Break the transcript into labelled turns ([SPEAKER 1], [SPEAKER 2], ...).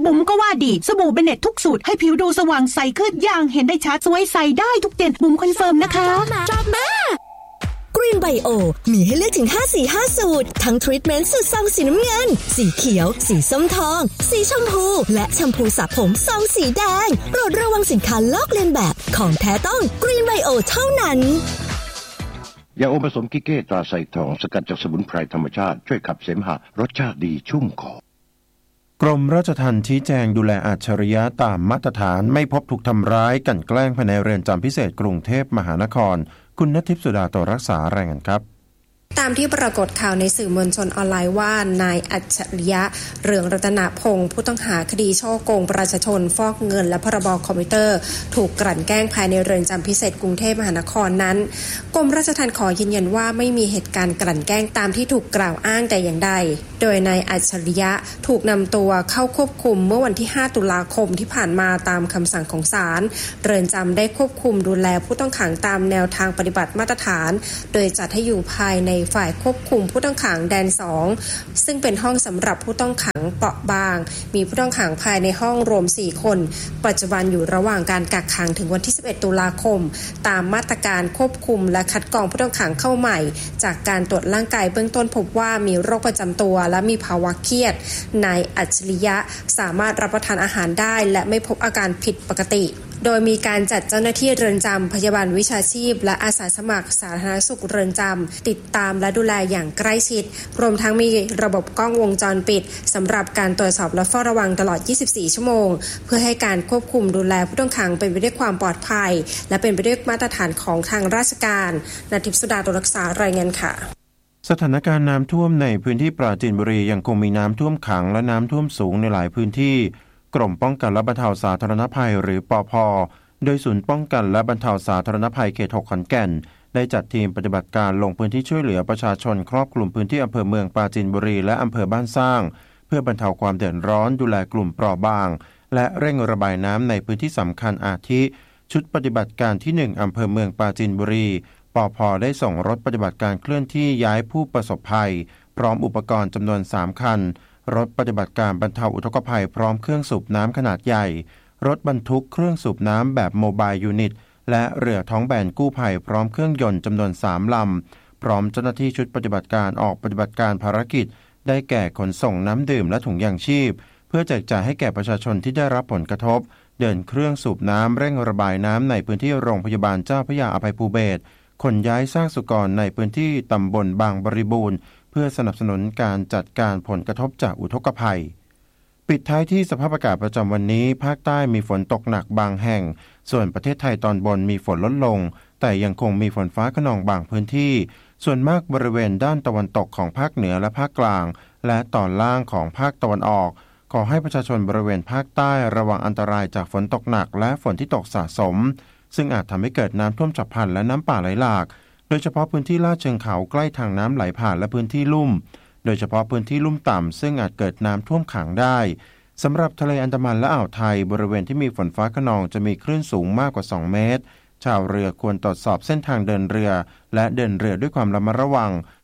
[SPEAKER 1] บุ๋มก็ว่าดีสบู่เบเน็ตทุกสูตรให้ผิวดูสว่างใสขึ้นอย่างเห็นได้ชัดสวยใสได้ทุกเดือนบุ๋มคอนเฟิร์มนะคะ
[SPEAKER 2] กรีนไบโอมีให้เลือกถึง5สี5สูตรทั้งทรีทเมนต์สูตรซองสีน้ำเงินสีเขียวสีส้มทองสีชมพูและแชมพูสระผมซองสีแดงโปรดระวังสินค้าลอกเลียนแบบของแท้ต้องกรีนไบโอเท่านั้น
[SPEAKER 3] ยาอมผสมกิเก้ตราไซทองสกัดจากสมุนไพรธรรมชาติช่วยขับเสมหะรสชาติดีชุ่มคอก
[SPEAKER 4] รมราชทัณฑ์ชี้แจงดูแลอัจฉริยะตามมาตรฐานไม่พบถูกทำร้ายกลั่นแกล้งภายในเรือนจำพิเศษกรุงเทพมหานครคุณณทิพย์สุดาโตรักษารายงานครับ
[SPEAKER 5] ตามที่ปรากฏข่าวในสื่อมวลชนออนไลน์ว่านายอัจฉริยะเรืองรัตนพงศ์ผู้ต้องหาคดีฉ้อโกงประชาชนฟอกเงินและพรบคอมพิวเตอร์ถูกกลั่นแกล้งภายในเรือนจำพิเศษกรุงเทพมหานครนั้นกรมราชทัณฑ์ขอยืนยันว่าไม่มีเหตุการณ์กลั่นแกล้งตามที่ถูกกล่าวอ้างแต่อย่างใดโดยนายอัจฉริยะถูกนำตัวเข้าควบคุมเมื่อวันที่5ตุลาคมที่ผ่านมาตามคำสั่งของศาลเรือนจำได้ควบคุมดูแลผู้ต้องขังตามแนวทางปฏิบัติมาตรฐานโดยจัดให้อยู่ภายในฝ่ายควบคุมผู้ต้องขังแดน2ซึ่งเป็นห้องสำหรับผู้ต้องขังเปราะบางมีผู้ต้องขังภายในห้องรวม4คนปัจจุบันอยู่ระหว่างการกักขังถึงวันที่11ตุลาคมตามมาตรการควบคุมและคัดกรองผู้ต้องขังเข้าใหม่จากการตรวจร่างกายเบื้องต้นพบว่ามีโรคประจำตัวและมีภาวะเครียดนายอัจฉริยะสามารถรับประทานอาหารได้และไม่พบอาการผิดปกติโดยมีการจัดเจ้าหน้าที่เรือนจำพยาบาลวิชาชีพและอาสาสมัครสาธารณสุขเรือนจำติดตามและดูแลอย่างใกล้ชิดรวมทั้งมีระบบกล้องวงจรปิดสำหรับการตรวจสอบและเฝ้าระวังตลอด24ชั่วโมงเพื่อให้การควบคุมดูแลผู้ต้องขังเป็นไปด้วยความปลอดภัยและเป็นไปด้วยมาตรฐานของทางราชการณทิพย์สุดาโตรักษารายงานค่ะ
[SPEAKER 4] สถานการณ์น้ำท่วมในพื้นที่ปราจีนบุรียังคงมีน้ำท่วมขังและน้ำท่วมสูงในหลายพื้นที่กรมป้องกันและบรรเทาสาธารณภัยหรือปภ.โดยศูนย์ป้องกันและบรรเทาสาธารณภัยเขต6ขอนแก่นได้จัดทีมปฏิบัติการลงพื้นที่ช่วยเหลือประชาชนครอบคลุมพื้นที่อำเภอเมืองปราจีนบุรีและอำเภอบ้านสร้างเพื่อบรรเทาความเดือดร้อนดูแลกลุ่มเปราะบางและเร่งระบายน้ำในพื้นที่สำคัญอาทิชุดปฏิบัติการที่1อำเภอเมืองปราจีนบุรีปภ.ได้ส่งรถปฏิบัติการเคลื่อนที่ย้ายผู้ประสบภัยพร้อมอุปกรณ์จำนวน3คันรถปฏิบัติการบรรเทาอุทกภัยพร้อมเครื่องสูบน้ำขนาดใหญ่รถบรรทุกเครื่องสูบน้ำแบบโมบายยูนิตและเรือท้องแบนกู้ภัยพร้อมเครื่องยนต์จำนวน3ลำพร้อมเจ้าหน้าที่ชุดปฏิบัติการออกปฏิบัติการภารกิจได้แก่ขนส่งน้ำดื่มและถุงยางชีพเพื่อแจกจ่ายให้แก่ประชาชนที่ได้รับผลกระทบเดินเครื่องสูบน้ำเร่งระบายน้ำในพื้นที่โรงพยาบาลเจ้าพระยาอภัยภูเบศรขนย้ายซากสุกรในพื้นที่ตำบลบางบริบูรณ์เพื่อสนับสนุนการจัดการผลกระทบจากอุทกภัยปิดท้ายที่สภาพอากาศประจำวันนี้ภาคใต้มีฝนตกหนักบางแห่งส่วนประเทศไทยตอนบนมีฝนลดลงแต่ยังคงมีฝนฟ้าคะนองบางพื้นที่ส่วนมากบริเวณด้านตะวันตกของภาคเหนือและภาคกลางและตอนล่างของภาคตะวันออกขอให้ประชาชนบริเวณภาคใต้ระวังอันตรายจากฝนตกหนักและฝนที่ตกสะสมซึ่งอาจทำให้เกิดน้ำท่วมฉับพลันและน้ำป่าไหลหลากโดยเฉพาะพื้นที่ลาดเชิงเขาใกล้ทางน้ำไหลผ่านและพื้นที่ลุ่มโดยเฉพาะพื้นที่ลุ่มต่ำซึ่งอาจเกิดน้ำท่วมขังได้สำหรับทะเลอันดามันและอ่าวไทยบริเวณที่มีฝนฟ้าคะนองจะมีคลื่นสูงมากกว่า2 เมตรชาวเรือควรตรวจสอบเส้นทางเดินเรือและเดินเรือด้วยความระมัดระวัง